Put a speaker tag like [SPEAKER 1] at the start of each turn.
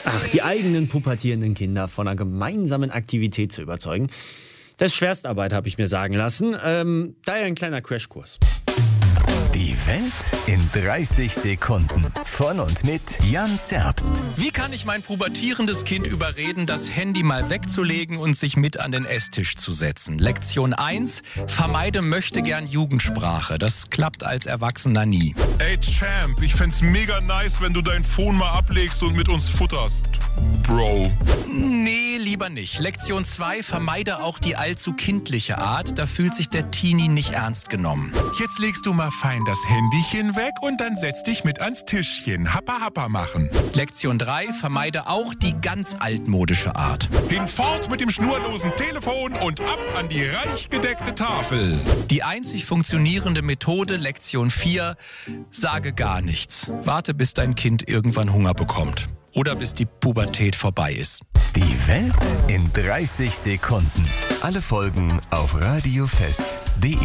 [SPEAKER 1] Ach, die eigenen pubertierenden Kinder von einer gemeinsamen Aktivität zu überzeugen, das ist Schwerstarbeit, habe ich mir sagen lassen. Daher ein kleiner Crashkurs.
[SPEAKER 2] Die Welt in 30 Sekunden. Von und mit Jan Zerbst.
[SPEAKER 3] Wie kann ich mein pubertierendes Kind überreden, das Handy mal wegzulegen und sich mit an den Esstisch zu setzen? Lektion 1. Vermeide möchtegern Jugendsprache. Das klappt als Erwachsener nie.
[SPEAKER 4] Ey Champ, ich fänd's mega nice, wenn du dein Phone mal ablegst und mit uns futterst. Bro.
[SPEAKER 3] Nee, lieber nicht. Lektion 2. Vermeide auch die allzu kindliche Art. Da fühlt sich der Teenie nicht ernst genommen.
[SPEAKER 4] Jetzt legst du mal fein das Handychen weg und dann setz dich mit ans Tischchen. Happa happa machen.
[SPEAKER 3] Lektion 3. Vermeide auch die ganz altmodische Art.
[SPEAKER 4] Hinfort mit dem schnurlosen Telefon und ab an die reich gedeckte Tafel.
[SPEAKER 3] Die einzig funktionierende Methode, Lektion 4. Sage gar nichts. Warte, bis dein Kind irgendwann Hunger bekommt. Oder bis die Pubertät vorbei ist.
[SPEAKER 2] Die Welt in 30 Sekunden. Alle Folgen auf radiofest.de.